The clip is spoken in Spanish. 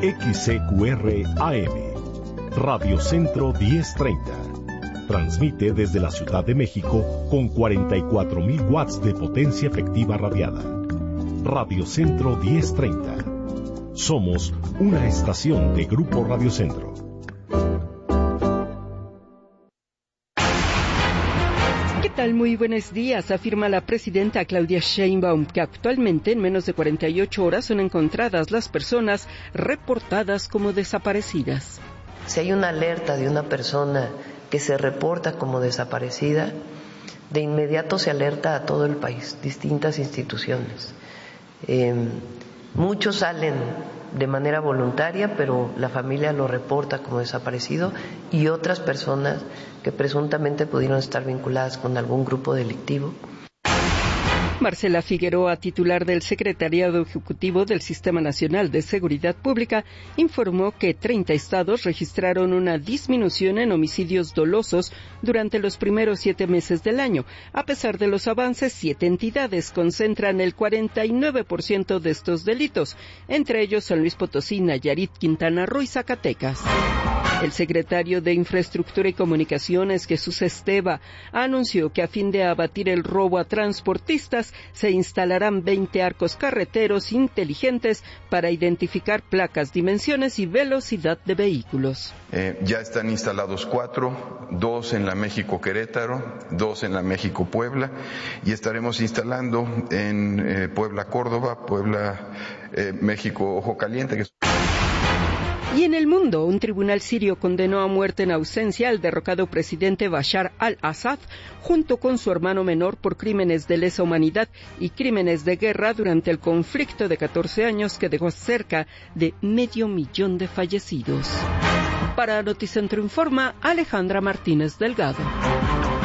XCQR AM, Radio Centro 1030. Transmite desde la Ciudad de México con 44.000 watts de potencia efectiva radiada. Radio Centro 1030. Somos una estación de Grupo Radio Centro. ¿Qué tal? Muy buenos días. Afirma la presidenta Claudia Sheinbaum que actualmente en menos de 48 horas son encontradas las personas reportadas como desaparecidas. Si hay una alerta de una persona que se reporta como desaparecida, de inmediato se alerta a todo el país, distintas instituciones. Muchos salen de manera voluntaria, pero la familia lo reporta como desaparecido, y otras personas que presuntamente pudieron estar vinculadas con algún grupo delictivo. Marcela Figueroa, titular del Secretariado Ejecutivo del Sistema Nacional de Seguridad Pública, informó que 30 estados registraron una disminución en homicidios dolosos durante los primeros 7 meses del año. A pesar de los avances, 7 entidades concentran el 49% de estos delitos, entre ellos San Luis Potosí, Nayarit, Quintana Roo y Zacatecas. El secretario de Infraestructura y Comunicaciones, Jesús Esteva, anunció que a fin de abatir el robo a transportistas, se instalarán 20 arcos carreteros inteligentes para identificar placas, dimensiones y velocidad de vehículos. Ya están instalados 4, 2 en la México-Querétaro, 2 en la México-Puebla, y estaremos instalando en Puebla-Córdoba, México-Ojo Caliente. Y en el mundo, un tribunal sirio condenó a muerte en ausencia al derrocado presidente Bashar al-Assad, junto con su hermano menor, por crímenes de lesa humanidad y crímenes de guerra durante el conflicto de 14 años que dejó cerca de 500.000 de fallecidos. Para Noticentro Informa, Alejandra Martínez Delgado.